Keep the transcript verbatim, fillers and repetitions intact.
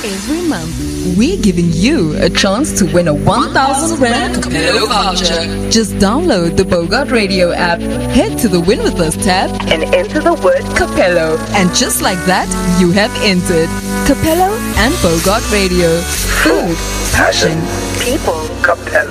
Every month, we're giving you a chance to win a one thousand Rand Capello voucher. Just download the Bogart Radio app, head to the Win With Us tab, and enter the word Capello. And just like that, you have entered. Capello and Bogart Radio. Food, passion, people, Capello.